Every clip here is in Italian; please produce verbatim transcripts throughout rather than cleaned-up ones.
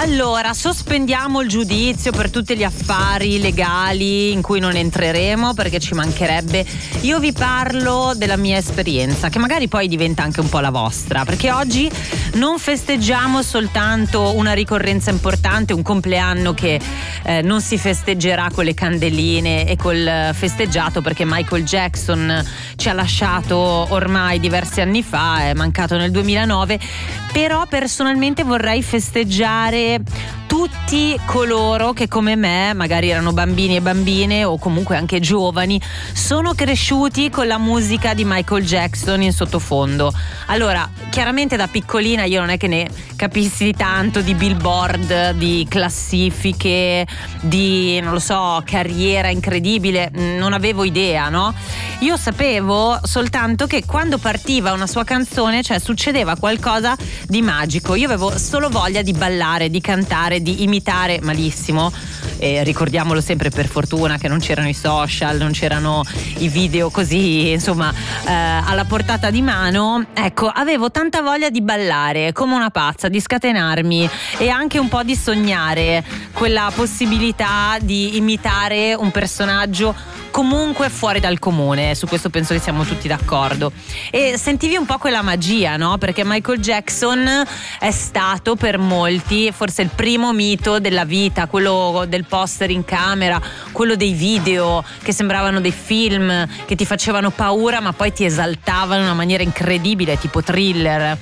Allora, sospendiamo il giudizio per tutti gli affari legali in cui non entreremo, perché ci mancherebbe. Io vi parlo della mia esperienza, che magari poi diventa anche un po' la vostra, perché oggi non festeggiamo soltanto una ricorrenza importante, un compleanno che eh, non si festeggerà con le candeline e col festeggiato, perché Michael Jackson ci ha lasciato ormai diversi anni fa, è mancato nel duemilanove. Però personalmente vorrei festeggiare tutti coloro che come me, magari erano bambini e bambine o comunque anche giovani, sono cresciuti con la musica di Michael Jackson in sottofondo. Allora, chiaramente da piccolina io non è che ne capissi tanto di Billboard, di classifiche, di, non lo so, carriera incredibile, non avevo idea, no? Io sapevo soltanto che quando partiva una sua canzone, cioè succedeva qualcosa di magico. Io avevo solo voglia di ballare, di cantare, di imitare malissimo. E ricordiamolo sempre, per fortuna che non c'erano i social, non c'erano i video così, insomma, eh, alla portata di mano. Ecco, avevo tanta voglia di ballare come una pazza, di scatenarmi e anche un po' di sognare quella possibilità di imitare un personaggio comunque fuori dal comune. Su questo penso che siamo tutti d'accordo. E sentivi un po' quella magia, no? Perché Michael Jackson è stato per molti forse il primo mito della vita, quello del poster in camera, quello dei video che sembravano dei film, che ti facevano paura ma poi ti esaltavano in una maniera incredibile, tipo Thriller.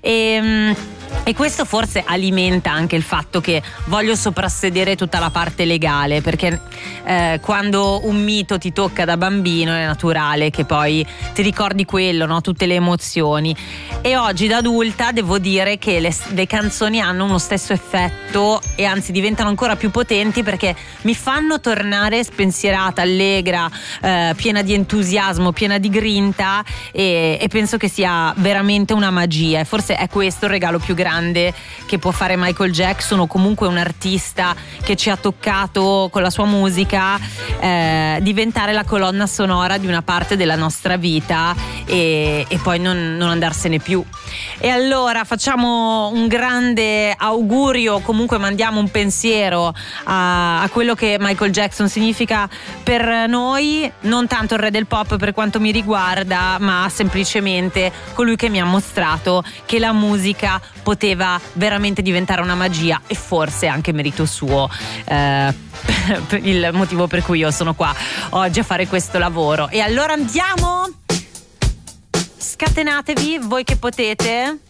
E E questo forse alimenta anche il fatto che voglio soprassedere tutta la parte legale, perché eh, quando un mito ti tocca da bambino è naturale che poi ti ricordi quello, no? Tutte le emozioni. E oggi da adulta devo dire che le, le canzoni hanno uno stesso effetto e anzi diventano ancora più potenti, perché mi fanno tornare spensierata, allegra, eh, piena di entusiasmo, piena di grinta, e, e penso che sia veramente una magia. E forse è questo il regalo più grande che può fare Michael Jackson, o comunque un artista che ci ha toccato con la sua musica, eh, diventare la colonna sonora di una parte della nostra vita e, e poi non, non andarsene più. E allora facciamo un grande augurio, comunque mandiamo un pensiero a, a quello che Michael Jackson significa per noi, non tanto il re del pop per quanto mi riguarda, ma semplicemente colui che mi ha mostrato che la musica poteva veramente diventare una magia, e forse anche merito suo, eh, il motivo per cui io sono qua oggi a fare questo lavoro. E allora andiamo, scatenatevi voi che potete.